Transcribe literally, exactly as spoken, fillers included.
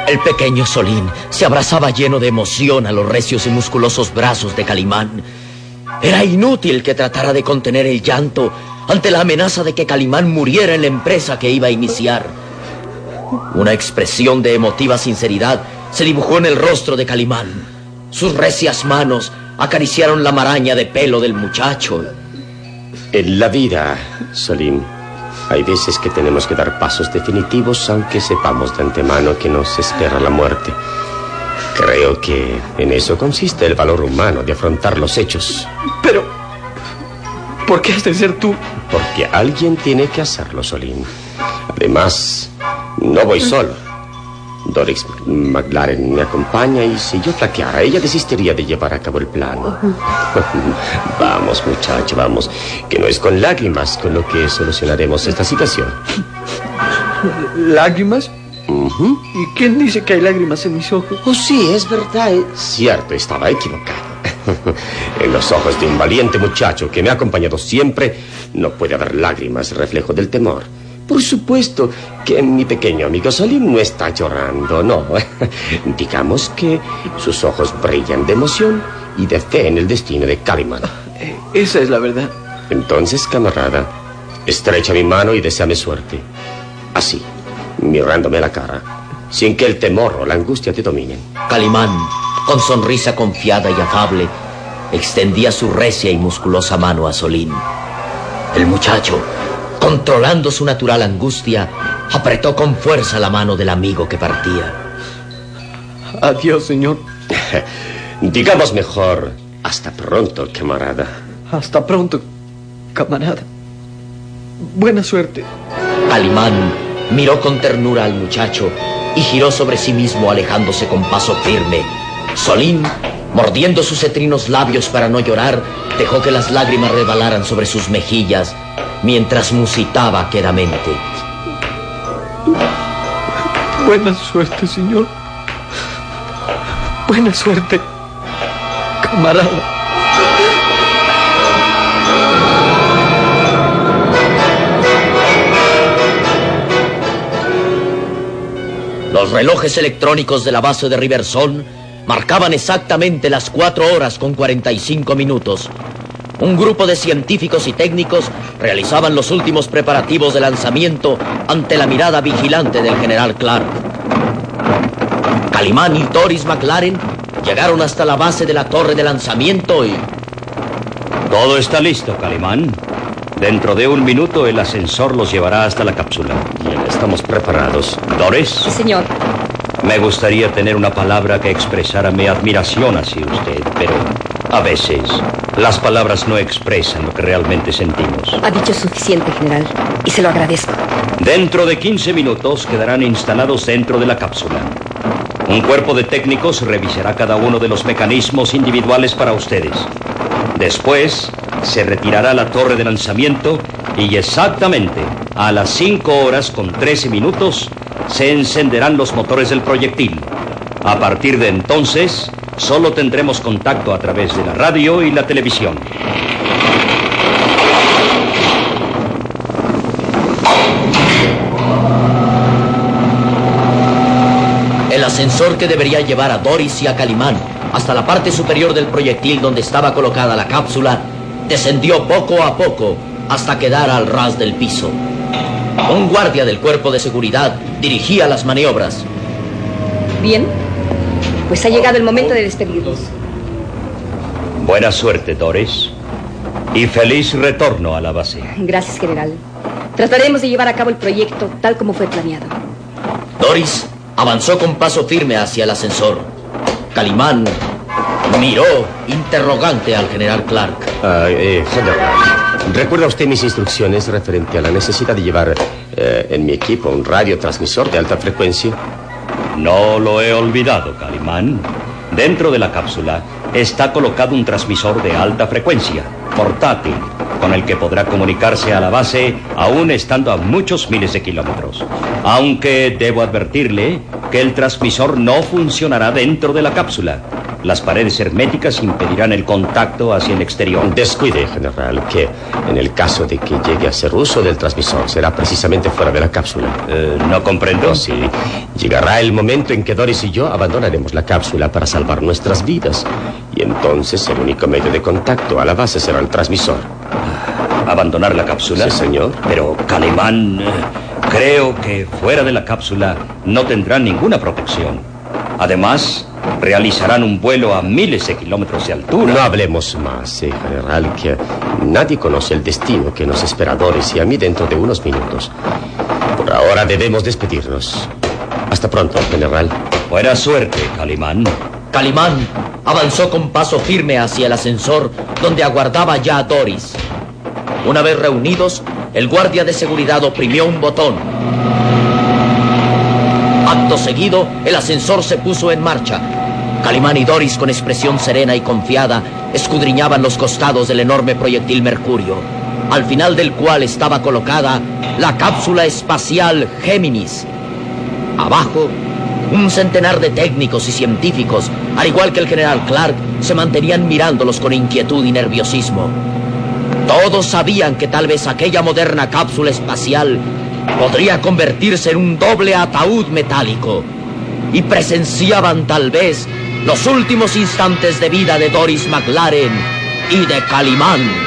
El pequeño Solín se abrazaba lleno de emoción a los recios y musculosos brazos de Calimán. Era inútil que tratara de contener el llanto ante la amenaza de que Calimán muriera en la empresa que iba a iniciar. Una expresión de emotiva sinceridad se dibujó en el rostro de Calimán. Sus recias manos acariciaron la maraña de pelo del muchacho. En la vida, Solín, hay veces que tenemos que dar pasos definitivos, aunque sepamos de antemano que nos espera la muerte. Creo que en eso consiste el valor humano de afrontar los hechos. Pero, ¿por qué has de ser tú? Porque alguien tiene que hacerlo, Solín. Además, no voy solo. Doris McLaren me acompaña y si yo flaqueara, ella desistiría de llevar a cabo el plan. Vamos, muchacho, vamos, que no es con lágrimas con lo que solucionaremos esta situación. ¿Lágrimas? Uh-huh. ¿Y quién dice que hay lágrimas en mis ojos? Oh, sí, es verdad. Es cierto, estaba equivocado. En los ojos de un valiente muchacho que me ha acompañado siempre, no puede haber lágrimas, reflejo del temor. Por supuesto que mi pequeño amigo Solín no está llorando, no. Digamos que sus ojos brillan de emoción y de fe en el destino de Calimán. Esa es la verdad. Entonces, camarada, estrecha mi mano y deséame suerte. Así, mirándome a la cara, sin que el temor o la angustia te dominen. Calimán, con sonrisa confiada y afable, extendía su recia y musculosa mano a Solín. El muchacho, controlando su natural angustia, apretó con fuerza la mano del amigo que partía. Adiós, señor. Digamos mejor, hasta pronto, camarada. Hasta pronto, camarada. Buena suerte. Calimán miró con ternura al muchacho y giró sobre sí mismo, alejándose con paso firme. Solín, mordiendo sus cetrinos labios para no llorar, dejó que las lágrimas resbalaran sobre sus mejillas mientras musitaba quedamente. Buena suerte, señor. Buena suerte, camarada. Los relojes electrónicos de la base de Riversong marcaban exactamente las cuatro horas con cuarenta y cinco minutos. Un grupo de científicos y técnicos realizaban los últimos preparativos de lanzamiento ante la mirada vigilante del general Clark. Calimán y Doris McLaren llegaron hasta la base de la torre de lanzamiento y... Todo está listo, Calimán. Dentro de un minuto el ascensor los llevará hasta la cápsula. Bien, estamos preparados. Doris. Sí, señor. Me gustaría tener una palabra que expresara mi admiración hacia usted, pero a veces las palabras no expresan lo que realmente sentimos. Ha dicho suficiente, general, y se lo agradezco. Dentro de quince minutos quedarán instalados dentro de la cápsula. Un cuerpo de técnicos revisará cada uno de los mecanismos individuales para ustedes. Después se retirará la torre de lanzamiento y exactamente a las cinco horas con trece minutos se encenderán los motores del proyectil. A partir de entonces, solo tendremos contacto a través de la radio y la televisión. El ascensor que debería llevar a Doris y a Calimán hasta la parte superior del proyectil donde estaba colocada la cápsula descendió poco a poco hasta quedar al ras del piso. Un guardia del cuerpo de seguridad dirigía las maniobras. Bien, pues ha llegado el momento de despedirnos. Buena suerte, Doris. Y feliz retorno a la base. Gracias, general. Trataremos de llevar a cabo el proyecto tal como fue planeado. Doris avanzó con paso firme hacia el ascensor. Calimán miró interrogante al general Clark. Uh, eh, general, ¿recuerda usted mis instrucciones referente a la necesidad de llevar eh, en mi equipo un radiotransmisor de alta frecuencia? No lo he olvidado, Calimán. Dentro de la cápsula está colocado un transmisor de alta frecuencia, portátil, con el que podrá comunicarse a la base aún estando a muchos miles de kilómetros. Aunque debo advertirle que el transmisor no funcionará dentro de la cápsula. Las paredes herméticas impedirán el contacto hacia el exterior. Descuide, general, que en el caso de que llegue a hacer uso del transmisor, será precisamente fuera de la cápsula. Eh, no comprendo. Oh, sí. Llegará el momento en que Doris y yo abandonaremos la cápsula para salvar nuestras vidas. Y entonces el único medio de contacto a la base será el transmisor. ¿Abandonar la cápsula? Sí, señor. Pero Calimán, eh, creo que fuera de la cápsula no tendrán ninguna protección. Además, realizarán un vuelo a miles de kilómetros de altura. No hablemos más, eh, general, que nadie conoce el destino que nos espera a Doris y a mí dentro de unos minutos. Por ahora debemos despedirnos. Hasta pronto, general. Buena suerte, Calimán. Calimán avanzó con paso firme hacia el ascensor, donde aguardaba ya a Doris. Una vez reunidos, el guardia de seguridad oprimió un botón. Acto seguido, el ascensor se puso en marcha. Calimán y Doris, con expresión serena y confiada, escudriñaban los costados del enorme proyectil Mercurio, al final del cual estaba colocada la cápsula espacial Géminis. Abajo, un centenar de técnicos y científicos, al igual que el general Clark, se mantenían mirándolos con inquietud y nerviosismo. Todos sabían que tal vez aquella moderna cápsula espacial podría convertirse en un doble ataúd metálico, y presenciaban tal vez los últimos instantes de vida de Doris McLaren y de Calimán.